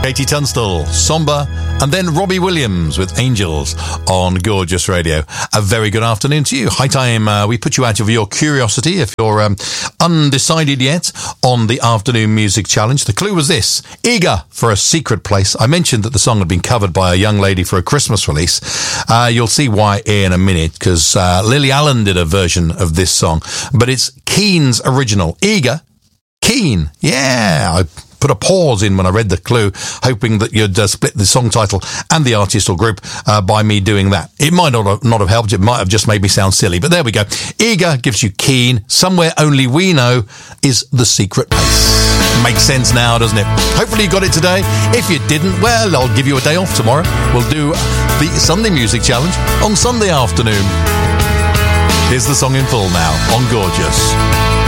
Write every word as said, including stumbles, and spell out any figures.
Katie Tunstall, Somber, and then Robbie Williams with Angels on Gorgeous Radio. A very good afternoon to you. High time uh, we put you out of your curiosity if you're um, undecided yet on the afternoon music challenge. The clue was this: eager for a secret place. I mentioned that the song had been covered by a young lady for a Christmas release. Uh, you'll see why in a minute, because uh, Lily Allen did a version of this song, but it's Keane's original. Eager, Keane. Yeah, I put a pause in when I read the clue, hoping that you'd uh, split the song title and the artist or group uh, by me doing that. It might not have, not have helped. It might have just made me sound silly, but there we go. Eager gives you Keane. Somewhere Only We Know is the secret place. Makes sense now, doesn't it? Hopefully you got it today. If you didn't, well, I'll give you a day off tomorrow. We'll do the Sunday Music Challenge on Sunday afternoon. Here's the song in full now on Gorgeous.